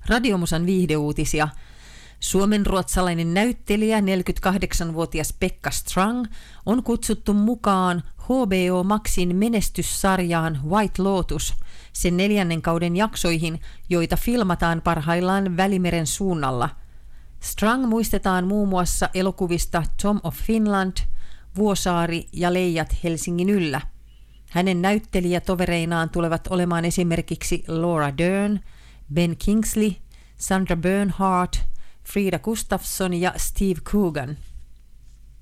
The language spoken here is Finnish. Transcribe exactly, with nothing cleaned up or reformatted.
Radiomusan viihdeuutisia. Suomenruotsalainen näyttelijä, neljäkymmentäkahdeksanvuotias Pekka Strang, on kutsuttu mukaan H B O Maxin menestyssarjaan White Lotus, sen neljännen kauden jaksoihin, joita filmataan parhaillaan Välimeren suunnalla. Strang muistetaan muun muassa elokuvista Tom of Finland, Vuosaari ja Leijat Helsingin yllä. Hänen näyttelijätovereinaan tulevat olemaan esimerkiksi Laura Dern, Ben Kingsley, Sandra Bernhard, Frida Gustafsson ja Steve Coogan.